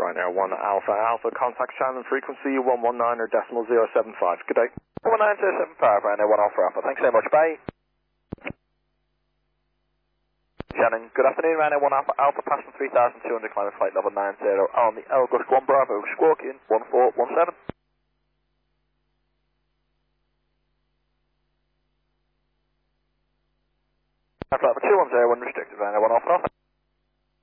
Ryanair 1 Alpha Alpha, contact Shannon frequency 119 or decimal 075. Good day. 19075, Ryanair 1 Alpha Alpha. Thanks very much, bye. Shannon, good afternoon, Ryanair 1 Alpha Alpha, passing 3,200, climbing flight level 90 on the Elgus 1 Bravo, squawking 1417. Flight level 210, unrestricted, Ryanair 1 Alpha Alpha.